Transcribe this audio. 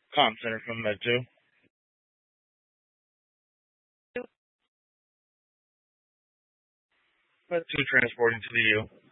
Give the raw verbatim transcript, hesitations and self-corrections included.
Comm Center from Med two. Med two transporting to the U.